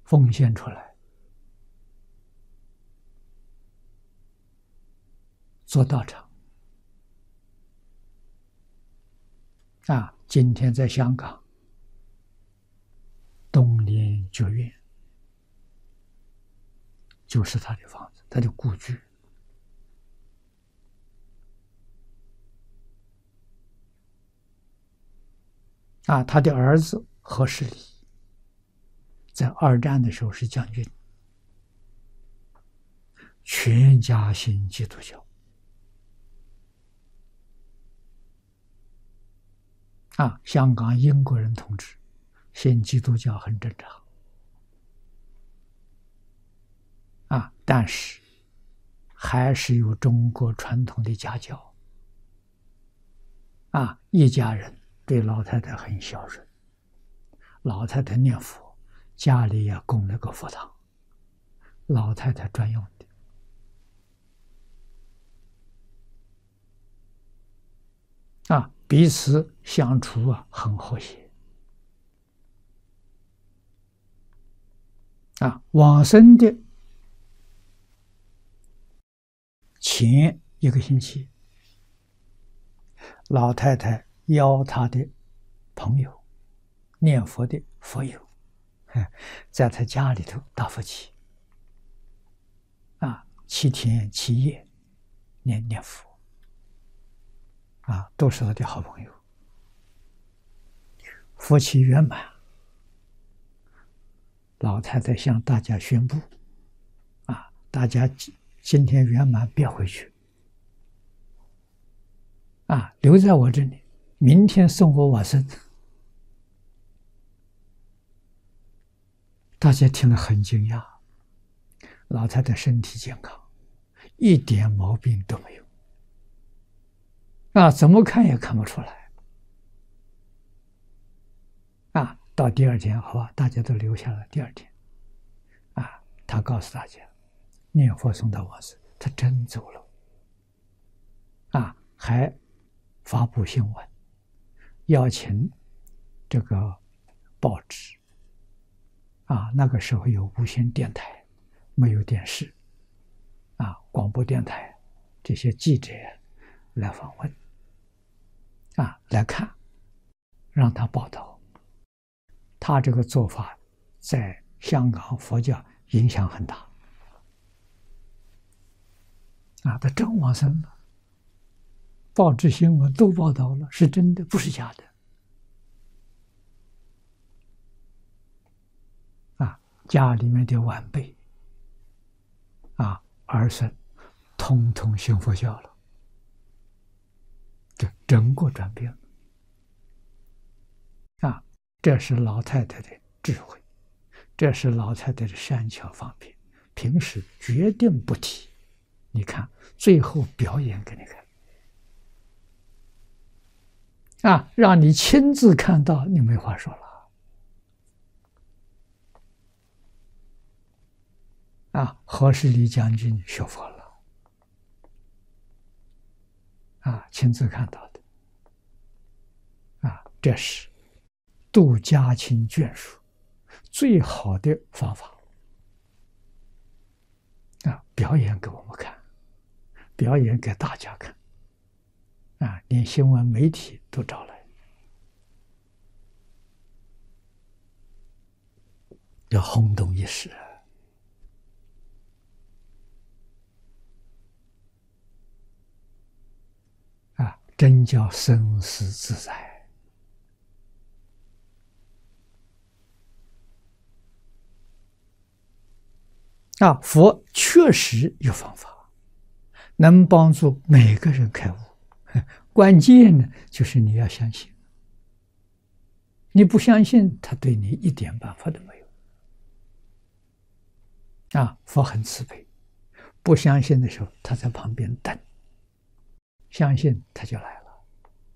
奉献出来，做道场。今天在香港东联觉苑就是他的房子，他的故居。他的儿子何世礼在二战的时候是将军，全家信基督教。香港英国人统治，信基督教很正常。但是还是有中国传统的家教。一家人对老太太很孝顺，老太太念佛，家里也供了个佛堂，老太太专用的。彼此相处很和谐。往生的前1个星期，老太太邀她的朋友、念佛的佛友，在她家里头打佛七，7天7夜念佛。都是他的好朋友，佛期圆满，老太太向大家宣布，大家今天圆满别回去，留在我这里，明天送我往生。大家听了很惊讶，老太太身体健康，一点毛病都没有。怎么看也看不出来。到第2天，好吧，大家都留下了。第2天，他告诉大家，念佛送到往生，他真走了。还发布新闻，邀请这个报纸。那个时候有无线电台，没有电视。广播电台这些记者来访问。来看，让他报道。他这个做法在香港佛教影响很大。他真往生了，报纸新闻都报道了，是真的，不是假的。家里面的晚辈，儿孙，统统信佛教了。这整个转变了。这是老太太的智慧，这是老太太的善巧方便，平时决定不提。你看，最后表演给你看，让你亲自看到，你没话说了。何世礼将军学佛了，亲自看到的。这是度家亲眷属最好的方法。表演给我们看，表演给大家看。连新闻媒体都找来，要轰动一时。真叫生死自在。佛确实有方法，能帮助每个人开悟。关键呢，就是你要相信。你不相信，他对你一点办法都没有。佛很慈悲，不相信的时候，他在旁边等。相信他就来了。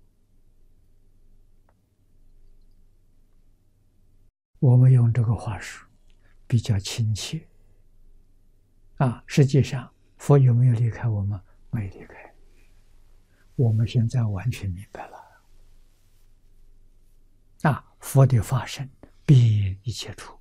我们用这个话术比较亲切。实际上佛有没有离开我们？没离开。我们现在完全明白了。佛的法身遍一切处。